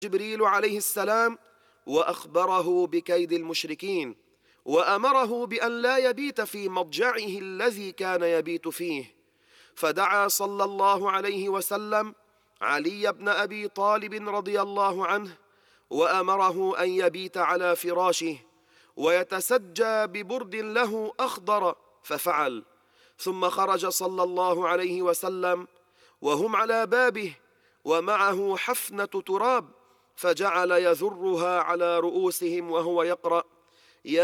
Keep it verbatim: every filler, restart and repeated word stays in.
جبريل عليه السلام وأخبره بكيد المشركين، وأمره بأن لا يبيت في مضجعه الذي كان يبيت فيه، فدعا صلى الله عليه وسلم علي بن أبي طالب رضي الله عنه وأمره أن يبيت على فراشه ويتسجى ببرد له أخضر، ففعل. ثم خرج صلى الله عليه وسلم وهم على بابه ومعه حفنة تراب، فجعل يذرها على رؤوسهم وهو يقرأ: